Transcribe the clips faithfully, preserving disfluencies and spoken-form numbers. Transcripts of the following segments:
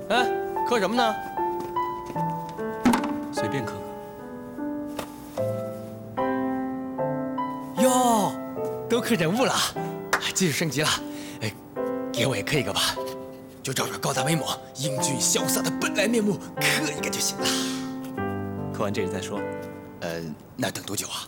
哎，磕什么呢？ 随便磕磕。 哟，都磕人物了，技术升级了。哎，给我也磕一个吧，就照着高大威猛、英俊潇洒的本来面目磕一个就行了。 磕完这个再说。 呃，那等多久啊？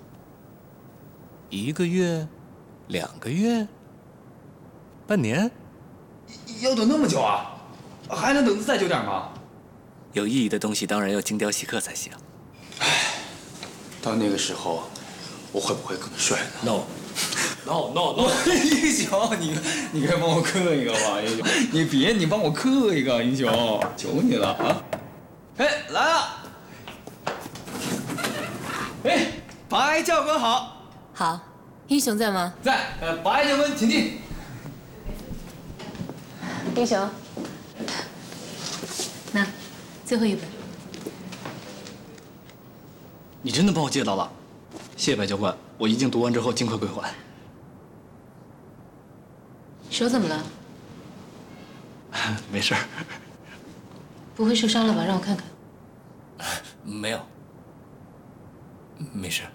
一个月，两个月，半年？ 要等那么久啊？还能等得再久点吗？ 有意义的东西当然要精雕细刻才行。 唉，到那个时候，我会不会更帅呢 ？No， no no no！ 英雄，你你快帮我磕一个吧，英雄，你别你帮我磕一个，英雄，求你了啊！哎，来了！哎，白教官好。 好，英雄在吗？ 在。呃，白教官，请进。 英雄，那最后一本。 你真的帮我借到了，谢谢白教官，我一定读完之后尽快归还。 手怎么了？ 没事儿。 不会受伤了吧？让我看看。 没有，没事。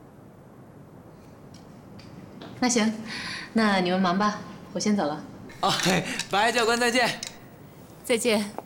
那行，那你们忙吧，我先走了。 啊，白教官再见。 再见。